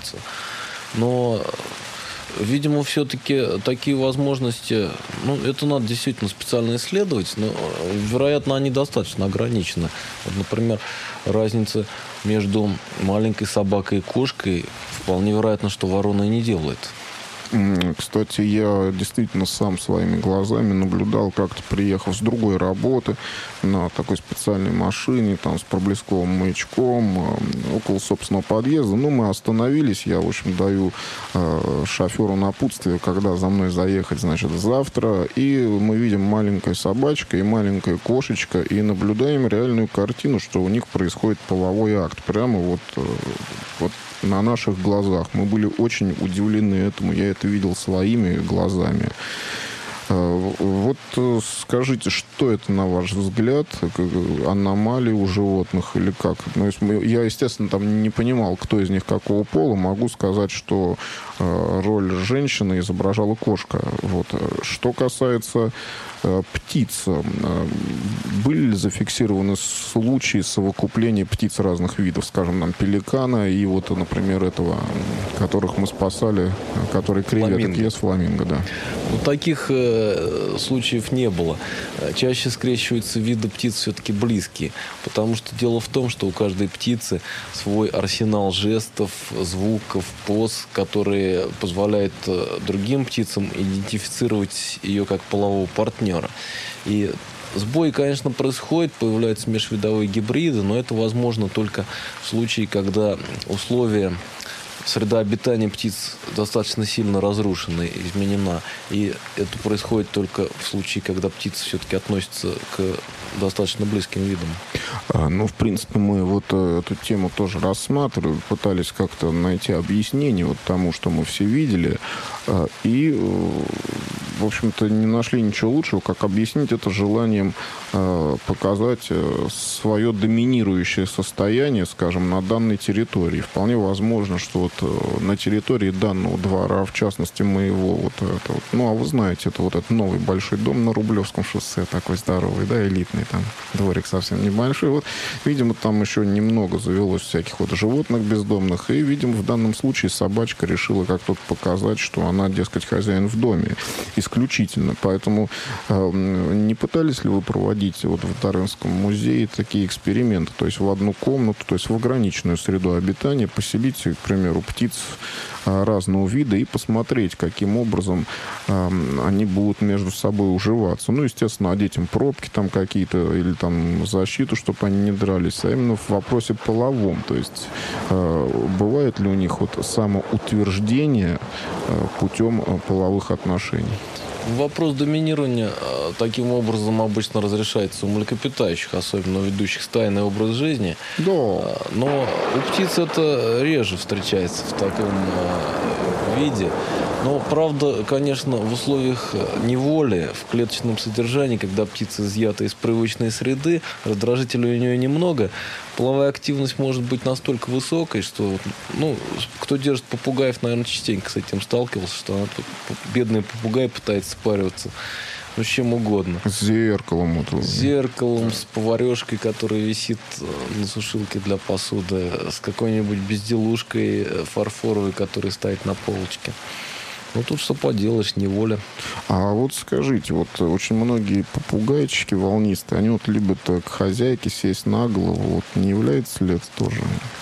используется. Но, видимо, все-таки такие возможности, это надо действительно специально исследовать, но, вероятно, они достаточно ограничены. Вот, например, разница между маленькой собакой и кошкой вполне вероятно, что ворона и не делает. Кстати, я действительно сам своими глазами наблюдал, как-то приехав с другой работы на такой специальной машине, там, с проблесковым маячком, около собственного подъезда. Мы остановились, я, в общем, даю шоферу напутствие, когда за мной заехать, значит, завтра. И мы видим маленькая собачка и маленькая кошечка, и наблюдаем реальную картину, что у них происходит половой акт. Прямо вот на наших глазах. Мы были очень удивлены этому. Я это видел своими глазами. Вот скажите, что это, на ваш взгляд, аномалии у животных или как? Я, естественно, там не понимал, кто из них какого пола. Могу сказать, что роль женщины изображала кошка. Что касается птиц, были ли зафиксированы случаи совокупления птиц разных видов, скажем, пеликана и например, этого, которых мы спасали, который креветок ест, фламинго, да? Таких случаев не было. Чаще скрещиваются виды птиц все-таки близкие, потому что дело в том, что у каждой птицы свой арсенал жестов, звуков, поз, которые позволяют другим птицам идентифицировать ее как полового партнера. И сбой, конечно, происходит, появляются межвидовые гибриды, но это возможно только в случае, когда условия, среда обитания птиц достаточно сильно разрушена, изменена. И это происходит только в случае, когда птицы все-таки относятся к достаточно близким видам. В принципе, мы эту тему тоже рассматривали, пытались как-то найти объяснение тому, что мы все видели. И, в общем-то, не нашли ничего лучшего, как объяснить это желанием показать свое доминирующее состояние, скажем, на данной территории. Вполне возможно, что на территории данного двора, в частности, моего, вы знаете, это этот новый большой дом на Рублевском шоссе, такой здоровый, да, элитный, там дворик совсем небольшой. Видимо, там еще немного завелось всяких животных бездомных, и, видимо, в данном случае собачка решила как-то показать, что она, дескать, хозяин в доме исключительно. Поэтому не пытались ли вы проводить в Дарвинском музее такие эксперименты? То есть в одну комнату, то есть в ограниченную среду обитания поселить, к примеру, птиц разного вида и посмотреть, каким образом они будут между собой уживаться. Естественно, одеть им пробки там какие-то или там защиту, чтобы они не дрались. А именно в вопросе половом. То есть бывает ли у них самоутверждение путем половых отношений? Вопрос доминирования таким образом обычно разрешается у млекопитающих, особенно у ведущих стайный образ жизни. Да. Но у птиц это реже встречается в таком виде. Но, правда, конечно, в условиях неволи, в клеточном содержании, когда птица изъята из привычной среды, раздражителей у нее немного, половая активность может быть настолько высокой, что, кто держит попугаев, наверное, частенько с этим сталкивался, что бедный попугай пытается спариваться с чем угодно. С зеркалом. С зеркалом, с поварешкой, которая висит на сушилке для посуды, с какой-нибудь безделушкой фарфоровой, которая стоит на полочке. Тут что поделаешь, неволя. А скажите, очень многие попугайчики волнистые, они любят к хозяйке сесть на голову. Не является ли это тоже?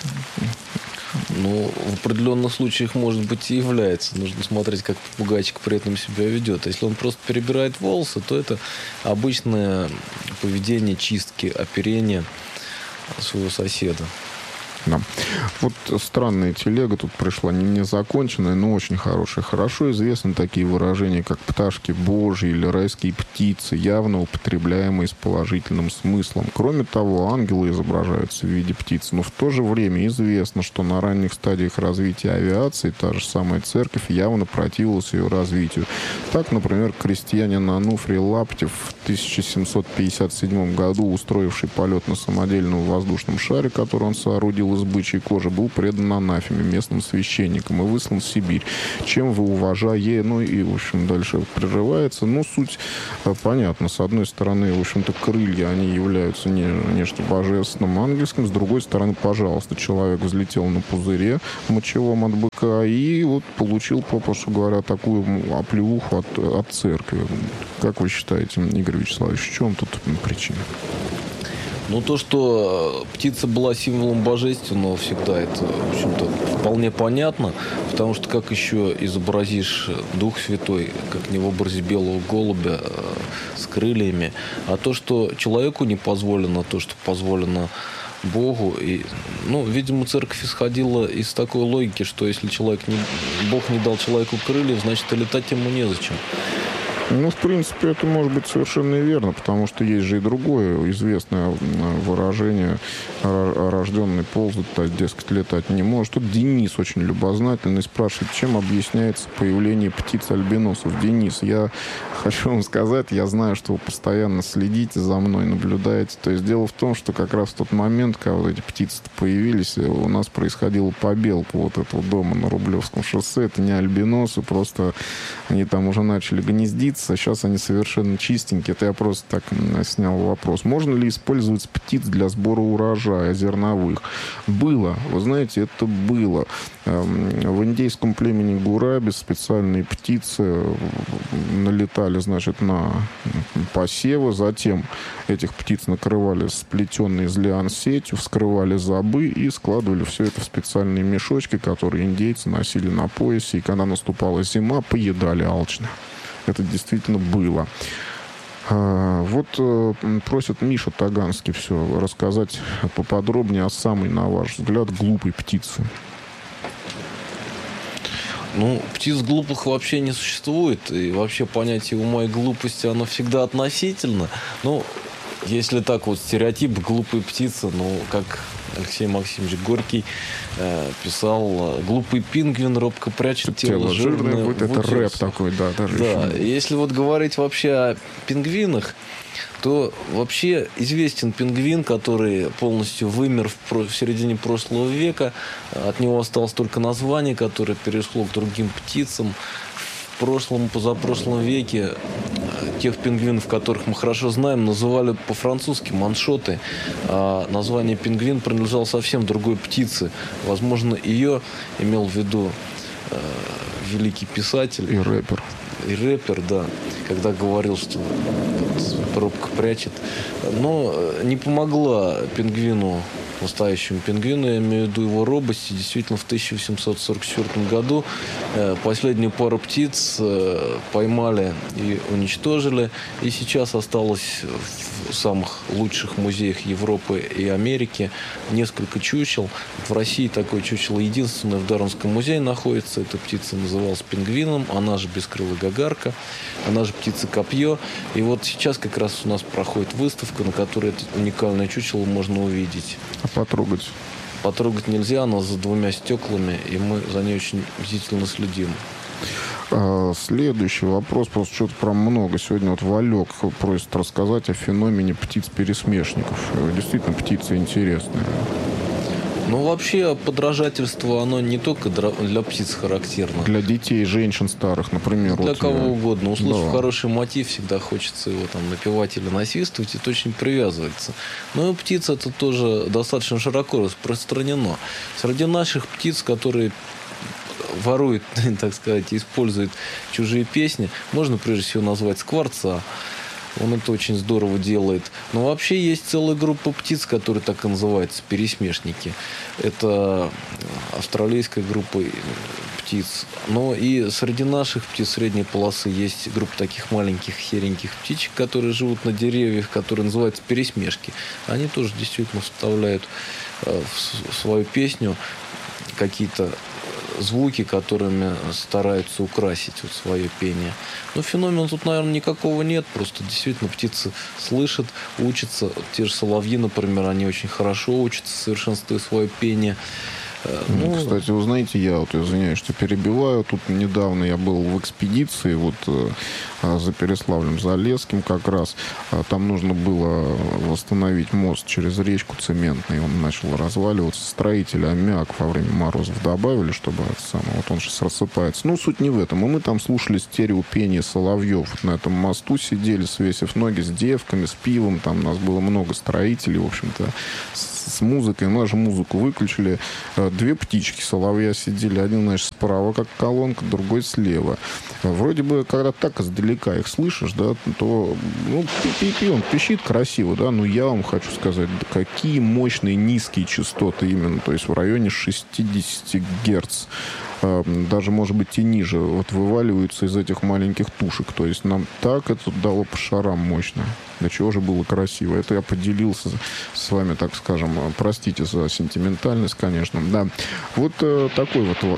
В определенных случаях, может быть, и является. Нужно смотреть, как попугайчик при этом себя ведет. Если он просто перебирает волосы, то это обычное поведение чистки, оперения своего соседа. Да. Странная телега тут пришла, не законченная, но очень хорошая. Хорошо известны такие выражения, как «пташки божьи» или «райские птицы», явно употребляемые с положительным смыслом. Кроме того, ангелы изображаются в виде птиц. Но в то же время известно, что на ранних стадиях развития авиации та же самая церковь явно противилась ее развитию. Так, например, крестьянин Ануфрий Лаптев в 1757 году, устроивший полет на самодельном воздушном шаре, который он соорудил в избычьей коже, был предан анафеме местным священникам и выслан в Сибирь. Чем вы, уважая, ну и, в общем, дальше прерывается. Но суть понятна. С одной стороны, в общем-то, крылья, они являются нечто божественным, ангельским. С другой стороны, пожалуйста, человек взлетел на пузыре мочевом от быка и вот получил, попросту говоря, такую оплеуху от церкви. Как вы считаете, Игорь Вячеславович, в чем тут причина? Ну, то, что птица была символом божественного всегда, это, в общем-то, вполне понятно, потому что как еще изобразишь Дух Святой, как не в образе белого голубя с крыльями, а то, что человеку не позволено, то, что позволено Богу. И, ну, видимо, церковь исходила из такой логики, что если Бог не дал человеку крыльев, значит, и летать ему незачем. Ну, в принципе, это может быть совершенно верно, потому что есть же и другое известное выражение: рожденный ползать, дескать, летать не может. Тут Денис очень любознательный спрашивает, чем объясняется появление птиц-альбиносов. Денис, я хочу вам сказать, я знаю, что вы постоянно следите за мной, наблюдаете. То есть дело в том, что как раз в тот момент, когда вот эти птицы появились, у нас происходила побелка вот этого дома на Рублевском шоссе. Это не альбиносы, просто они там уже начали гнездиться. Сейчас они совершенно чистенькие. Это я просто так снял вопрос. Можно ли использовать птиц для сбора урожая зерновых? Было. Вы знаете, это было. В индейском племени Гураби специальные птицы налетали, значит, на посевы. Затем этих птиц накрывали сплетенной из лиан сетью, вскрывали зобы и складывали все это в специальные мешочки, которые индейцы носили на поясе. И когда наступала зима, поедали алчно. Это действительно было. Вот просит Миша Таганский все рассказать поподробнее о самой, на ваш взгляд, глупой птице. Ну, птиц глупых вообще не существует. И вообще понятие ума и глупости, оно всегда относительно. Ну, если так вот, стереотип глупой птицы, ну, как Алексей Максимович Горький писал, глупый пингвин робко прячет тело жирное. Вот это рэп такой, да. Даже да, еще. Если вот говорить вообще о пингвинах, то вообще известен пингвин, который полностью вымер в середине прошлого века. От него осталось только название, которое перешло к другим птицам. В прошлом, позапрошлом веке тех пингвинов, которых мы хорошо знаем, называли по-французски маншоты. А название пингвин принадлежало совсем другой птице. Возможно, ее имел в виду великий писатель. И рэпер. И рэпер, да, когда говорил, что робко прячет. Но не помогла пингвину, настоящему пингвину, я имею в виду его робости. Действительно, в 1844 году последнюю пару птиц поймали и уничтожили. И сейчас осталось в самых лучших музеях Европы и Америки несколько чучел. В России такое чучело единственное в Дарвинском музее находится. Эта птица называлась пингвином, она же бескрылая гагарка, она же птица-копье. И вот сейчас как раз у нас проходит выставка, на которой это уникальное чучело можно увидеть. А потрогать? Потрогать нельзя, она за двумя стеклами, и мы за ней очень бдительно следим. Следующий вопрос, просто что-то прям много. Сегодня вот Валек просит рассказать о феномене птиц-пересмешников. Действительно, птицы интересные. Ну, вообще, подражательство, оно не только для птиц характерно. Для детей, женщин старых, например. Для вот кого угодно. Услышав да. хороший мотив, всегда хочется его там напевать или насвистывать, это очень привязывается. Но и птиц это тоже достаточно широко распространено. Среди наших птиц, которые воруют, так сказать, используют чужие песни, можно прежде всего назвать скворца. Он это очень здорово делает. Но вообще есть целая группа птиц, которые так и называются, пересмешники. Это австралийская группа птиц. Но и среди наших птиц средней полосы есть группа таких маленьких сереньких птичек, которые живут на деревьях, которые называются пересмешки. Они тоже действительно вставляют в свою песню какие-то звуки, которыми стараются украсить вот свое пение. Но феномена тут, наверное, никакого нет. Просто действительно птицы слышат, учатся. Те же соловьи, например, они очень хорошо учатся, совершенствуя свое пение. Кстати, вы знаете, я вот извиняюсь, что перебиваю. Тут недавно я был в экспедиции вот за Переславлем-Залесским как раз. Там нужно было восстановить мост через речку цементный. Он начал разваливаться. Строители аммиак во время морозов добавили, чтобы вот он сейчас рассыпается. Ну, суть не в этом. И мы там слушали стереопение соловьев. Вот на этом мосту сидели, свесив ноги, с девками, с пивом. Там у нас было много строителей, в общем-то, с музыкой. Мы же музыку выключили. Две птички соловья сидели. Один, значит, справа, как колонка, другой слева. Вроде бы, когда так издалека их слышишь, да, то, ну, он пищит красиво, да, но я вам хочу сказать, да, какие мощные низкие частоты именно, то есть в районе 60 Герц. Даже, может быть, и ниже, вот вываливаются из этих маленьких тушек. То есть нам так это дало по шарам мощно. До чего же было красиво. Это я поделился с вами, так скажем. Простите за сентиментальность, конечно. Да. Вот такой вот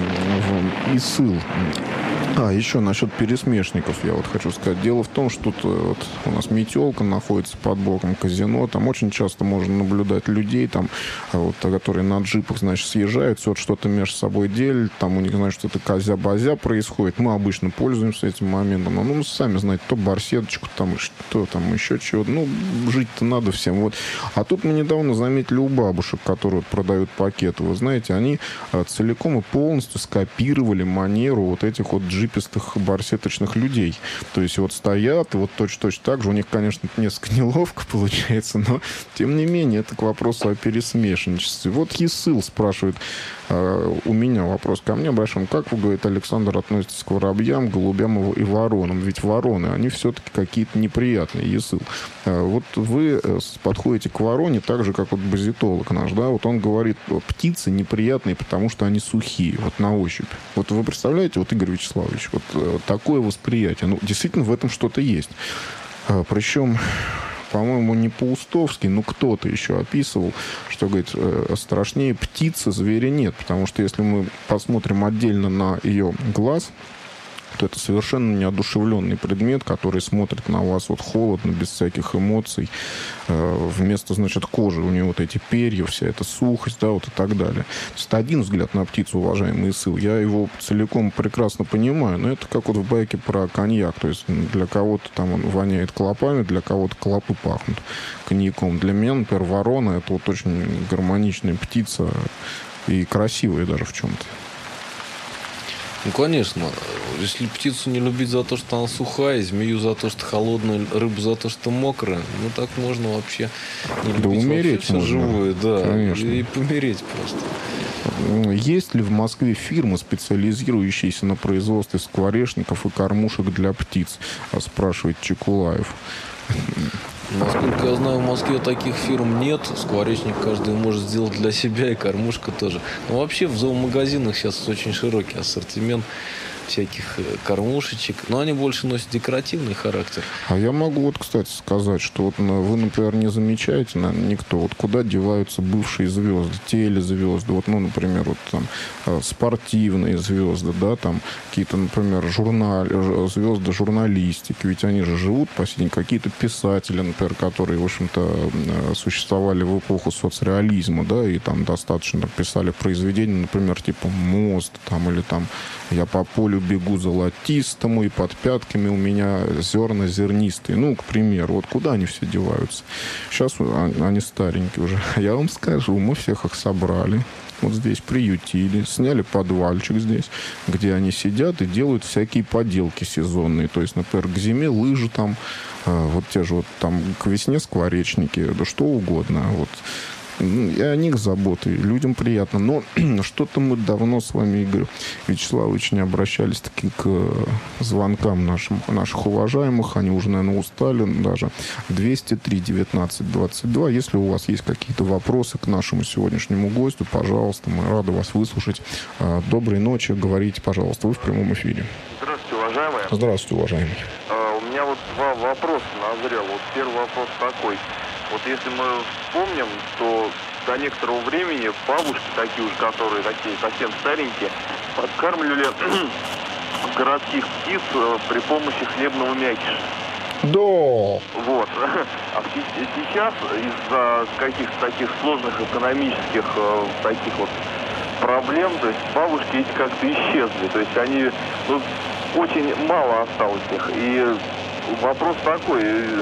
ИСыл. Еще насчет пересмешников я вот хочу сказать. Дело в том, что тут вот у нас метелка находится под боком казино. Там очень часто можно наблюдать людей, там, вот, которые на джипах, значит, съезжаются, вот что-то между собой делят. Там у них, значит, что-то козя-базя происходит. Мы обычно пользуемся этим моментом. Ну, сами знаете, то барсеточку, там, что там, еще чего-то. Ну, жить-то надо всем. Вот. А тут мы недавно заметили у бабушек, которые вот продают пакеты. Вы знаете, они целиком и полностью скопировали манеру вот этих вот джипистых барсеточных людей. То есть вот стоят, и вот точно так же. У них, конечно, несколько неловко получается, но тем не менее, это к вопросу о пересмешничестве. Вот ЕСЫЛ спрашивает у меня вопрос ко мне большой. Как вы, говорит Александр, относитесь к воробьям, голубям и воронам? Ведь вороны, они все-таки какие-то неприятные, ЕСЫЛ. Вот вы подходите к вороне так же, как вот базитолог наш, да? Вот он говорит, птицы неприятные, потому что они сухие, вот на ощупь. Вот вы представляете, вот Игорь Вячеславович, вот такое восприятие. Ну, действительно, в этом что-то есть. Причем, по-моему, не Паустовский, но кто-то еще описывал, что, говорит, страшнее птицы зверя нет. Потому что если мы посмотрим отдельно на ее глаз, то это совершенно неодушевленный предмет, который смотрит на вас вот холодно, без всяких эмоций. Вместо, значит, кожи у нее вот эти перья, вся эта сухость, да, вот и так далее. То есть один взгляд на птицу, уважаемый ИСИЛ, я его целиком прекрасно понимаю, но это как вот в байке про коньяк. То есть для кого-то там он воняет клопами, для кого-то клопы пахнут коньяком. Для меня, например, ворона — это вот очень гармоничная птица и красивая даже в чем-то. Ну, конечно. Если птицу не любить за то, что она сухая, змею за то, что холодная, рыбу за то, что мокрая, ну, так можно вообще не любить, да умереть все можно. живое, да, конечно. И помереть просто. Есть ли в Москве фирмы, специализирующиеся на производстве скворечников и кормушек для птиц? Спрашивает Чекулаев. Насколько я знаю, в Москве таких фирм нет. Скворечник каждый может сделать для себя, и кормушка тоже. Но вообще в зоомагазинах сейчас очень широкий ассортимент всяких кормушечек. Но они больше носят декоративный характер. А я могу вот, кстати, сказать, что вот вы, например, не замечаете, наверное, никто, вот куда деваются бывшие звезды, телезвезды, вот, ну, например, вот там спортивные звезды, да, там какие-то, например, звезды журналистики, ведь они же живут по сей день, какие-то писатели, например, которые, в общем-то, существовали в эпоху соцреализма, да, и там достаточно писали произведения, например, типа «Мост», там, или там «Я по полю бегу золотистому, и под пятками у меня зерна зернистые». Ну, к примеру, вот куда они все деваются? Сейчас они старенькие уже. Я вам скажу, мы всех их собрали, вот здесь приютили, сняли подвальчик здесь, где они сидят и делают всякие поделки сезонные. То есть, например, к зиме лыжи там, вот те же вот там к весне скворечники, да что угодно. Вот. И о них заботы, людям приятно. Но что-то мы давно с вами, Игорь Вячеславович, не обращались таки к звонкам наших уважаемых. Они уже, наверное, устали даже. 203-19-22. Если у вас есть какие-то вопросы к нашему сегодняшнему гостю, пожалуйста, мы рады вас выслушать. Доброй ночи, говорите, пожалуйста, вы в прямом эфире. Здравствуйте, уважаемые. Здравствуйте, уважаемый. У меня вот два вопроса назрел. Вот первый вопрос такой. Вот если мы вспомним, то до некоторого времени бабушки такие уж, которые такие совсем старенькие, подкармливали городских птиц при помощи хлебного мякиша. Да. Вот. А сейчас из-за каких-то таких сложных экономических таких вот проблем, то есть бабушки эти как-то исчезли, то есть они, очень мало осталось их. И вопрос такой,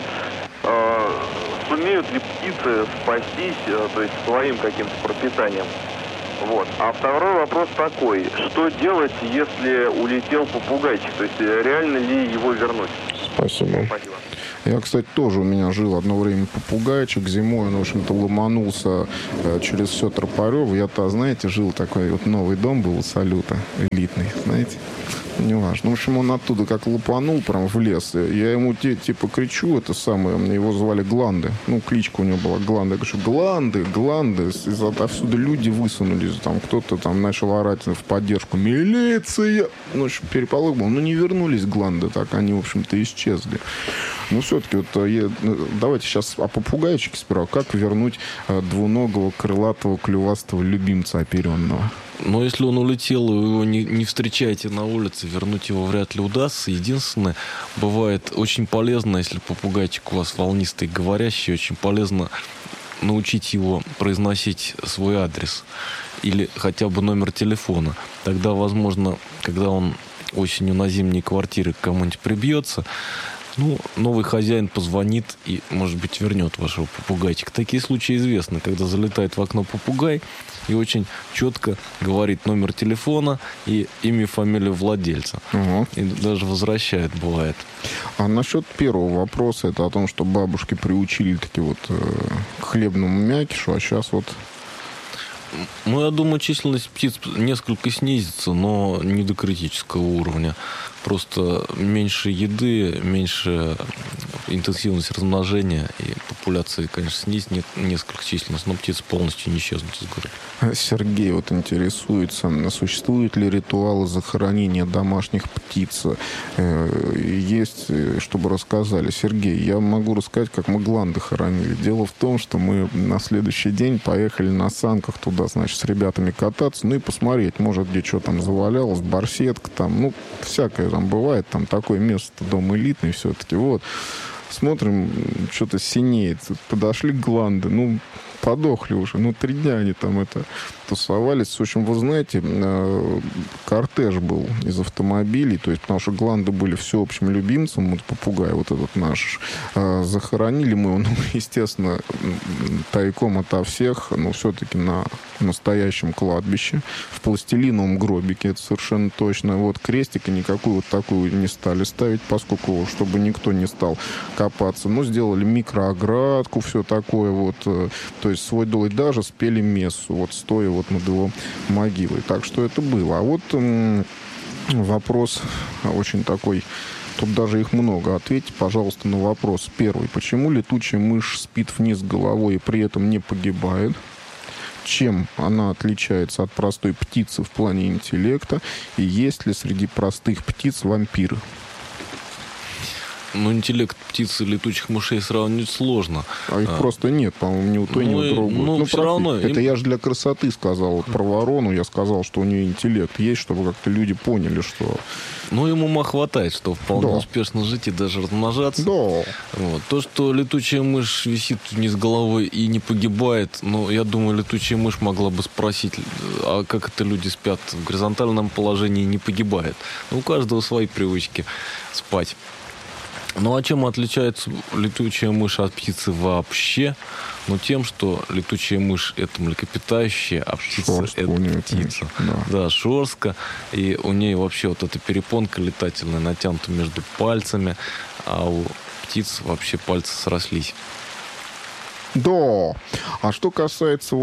сумеют ли птицы спастись, то есть своим каким-то пропитанием? Вот. А второй вопрос такой, что делать, если улетел попугайчик, то есть реально ли его вернуть? Спасибо. Я, кстати, тоже у меня жил одно время попугайчик. Зимой он, в общем-то, ломанулся через все Тропарево. Я-то, знаете, жил такой вот новый дом был у Салюта, элитный, знаете. Неважно. В общем, он оттуда как лупанул прям в лес. Я ему типа кричу, это самое, его звали Гланды. Кличка у него была Гланды. Я говорю, Гланды. Отовсюду люди высунулись. Там кто-то там начал орать в поддержку. Милиция! В общем, переполох был. Не вернулись Гланды. Так они, в общем-то, исчезли. Все-таки давайте сейчас о попугайчике сперва. Как вернуть двуногого, крылатого, клювастого любимца оперенного? Но если он улетел, и вы его не встречаете на улице, вернуть его вряд ли удастся. Единственное, бывает очень полезно, если попугайчик у вас волнистый, говорящий, очень полезно научить его произносить свой адрес или хотя бы номер телефона. Тогда, возможно, когда он осенью на зимней квартире к кому-нибудь прибьется, новый хозяин позвонит и, может быть, вернет вашего попугайчика. Такие случаи известны, когда залетает в окно попугай и очень четко говорит номер телефона и имя и фамилию владельца. Угу. И даже возвращает, бывает. А насчет первого вопроса, это о том, что бабушки приучили таки к хлебному мякишу, а сейчас я думаю, численность птиц несколько снизится, но не до критического уровня. Просто меньше еды, меньше интенсивность размножения, и популяция, конечно, снизит несколько численность, но птицы полностью не исчезнут из горы. Сергей интересуется, существуют ли ритуалы захоронения домашних птиц? Есть, чтобы рассказали. Сергей, я могу рассказать, как мы Гланды хоронили. Дело в том, что мы на следующий день поехали на санках туда, с ребятами кататься, и посмотреть, может, где что там завалялось, барсетка там, всякое там бывает, там такое место, дом элитный все-таки, Смотрим, что-то синеет. Подошли Гланды, подохли уже. 3 дня они там тусовались. В общем, вы знаете, кортеж был из автомобилей, то есть, потому что Гланды были всеобщим любимцем, попугай этот наш. Захоронили мы его, естественно, тайком ото всех, но все-таки на настоящем кладбище, в пластилиновом гробике, это совершенно точно. Крестика никакую такую не стали ставить, поскольку, чтобы никто не стал копаться. Сделали микрооградку, все такое, то есть свой долг, и даже спели мессу, стоя над его могилой. Так что это было. А вопрос очень такой, тут даже их много. Ответьте, пожалуйста, на вопрос. Первый. Почему летучая мышь спит вниз головой и при этом не погибает? Чем она отличается от простой птицы в плане интеллекта? И есть ли среди простых птиц вампиры? Интеллект птиц и летучих мышей сравнивать сложно. А их просто нет, по-моему, ни у той, ни у другой. Все равно... Это я же для красоты сказал. Про ворону я сказал, что у нее интеллект есть, чтобы как-то люди поняли, что... Ему ума хватает, что вполне успешно жить и даже размножаться. Да. То, что летучая мышь висит вниз головой и не погибает, я думаю, летучая мышь могла бы спросить, а как это люди спят в горизонтальном положении и не погибает? У каждого свои привычки спать. А чем отличается летучая мышь от птицы вообще? Тем, что летучая мышь — это млекопитающая, а птица — это птица. Да, шерстка. И у нее вообще эта перепонка летательная натянута между пальцами, а у птиц вообще пальцы срослись. Да. А что касается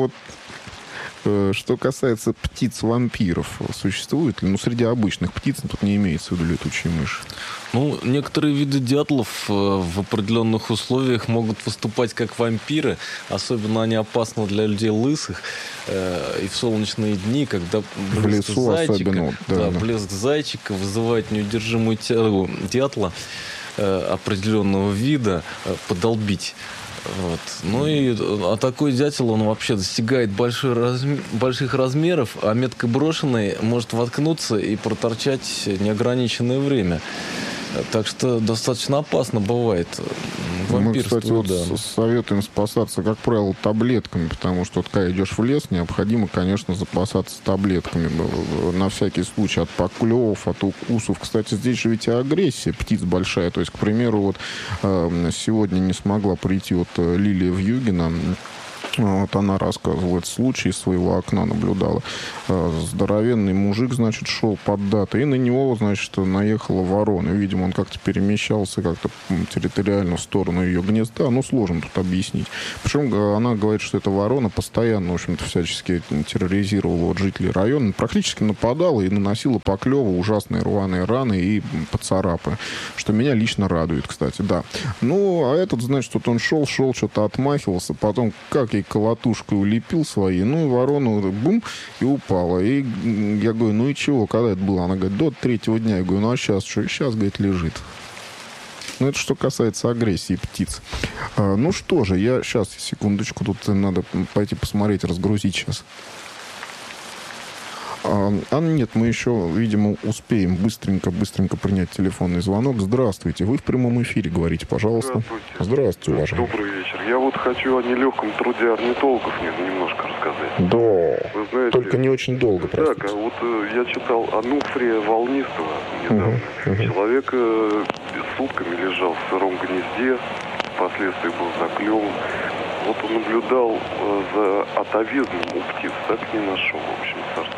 птиц-вампиров, существует ли? Среди обычных птиц тут не имеется в виду летучие мыши. Некоторые виды дятлов в определенных условиях могут выступать как вампиры. Особенно они опасны для людей лысых. И в солнечные дни, когда блеск зайчика, блеск зайчика вызывает неудержимую тягу дятла определенного вида подолбить. А такой дятел, он вообще достигает больших размеров, а метко брошенный может воткнуться и проторчать неограниченное время. Так что достаточно опасно бывает. Мы, кстати, вот да. советуем спасаться, как правило, таблетками, потому что, вот, когда идешь в лес, необходимо, конечно, запасаться таблетками на всякий случай от поклевов, от укусов. Кстати, здесь же ведь и агрессия птиц большая. То есть, к примеру, вот сегодня не смогла прийти вот Лилия Вьюгина. Вот она рассказывала этот случай, из своего окна наблюдала. Здоровенный мужик, значит, шел под датой, и на него, значит, наехала ворона. Видимо, он как-то перемещался как-то территориально в сторону ее гнезда. Ну, сложно тут объяснить. Причем она говорит, что эта ворона постоянно, в общем-то, всячески терроризировала вот жителей района, практически нападала и наносила Поклеву ужасные рваные раны и поцарапы. Что меня лично радует, кстати, да. Ну, а этот, значит, вот он шел, что-то отмахивался, потом как ей колотушкой улепил свои, ну, и ворона бум, и упала. И я говорю, ну и чего, когда это было? Она говорит, до 3-го дня. Я говорю, ну а сейчас что? Сейчас, говорит, лежит. Ну, это что касается агрессии птиц. Ну что же, я сейчас, секундочку, тут надо пойти посмотреть, разгрузить сейчас. Нет, мы еще, видимо, успеем быстренько принять телефонный звонок. Здравствуйте, вы в прямом эфире, говорите, пожалуйста. Здравствуйте, уважаемый. Добрый вечер. Я вот хочу о нелегком труде орнитологов немножко рассказать. Да, Вы знаете, только не очень долго, простите. Так, вот я читал Ануфрия Волнистого недавно. Человек сутками лежал в сыром гнезде, впоследствии был заклеван. Вот он наблюдал за атовизмом у птиц, так и не нашел, в общем, царство.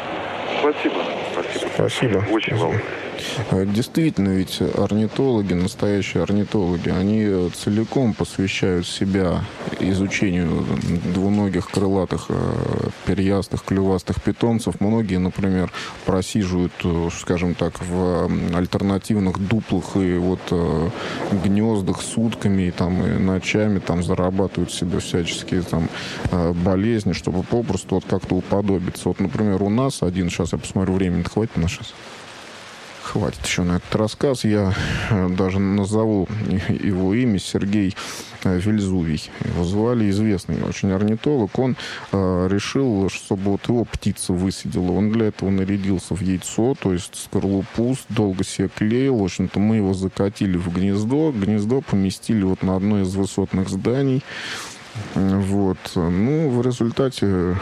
Спасибо. Очень волнует. Действительно, ведь орнитологи, настоящие орнитологи, они целиком посвящают себя изучению двуногих, крылатых, перьястых, клювастых питомцев. Многие, например, просиживают, скажем так, в альтернативных дуплах и вот гнездах сутками, там, и ночами там зарабатывают себе всяческие там болезни, чтобы попросту вот как-то уподобиться. Вот, например, у нас один, сейчас я посмотрю, времени хватит на сейчас? Хватит еще на этот рассказ. Я даже назову его имя. Сергей Вельзувий. Его звали, известный очень орнитолог. Он решил, чтобы вот его птица высидела. Он для этого нарядился в яйцо, то есть скорлупу, долго себе клеил. В общем-то, мы его закатили в гнездо. Гнездо поместили вот на одно из высотных зданий. Вот. Ну, в результате,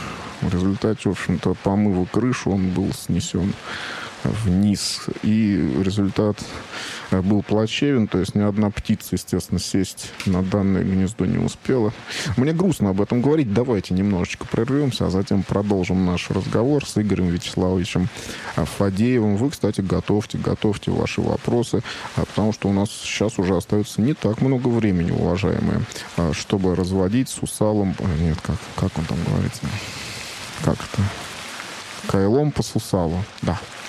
в общем-то, помыва крышу, он был снесен вниз. И результат был плачевен. То есть ни одна птица, естественно, сесть на данное гнездо не успела. Мне грустно об этом говорить. Давайте немножечко прервемся, а затем продолжим наш разговор с Игорем Вячеславовичем Фадеевым. Вы, кстати, готовьте ваши вопросы, потому что у нас сейчас уже остается не так много времени, уважаемые, чтобы разводить сусалом... Нет, как он там говорится? Как это? Кайлом по сусалу. Да.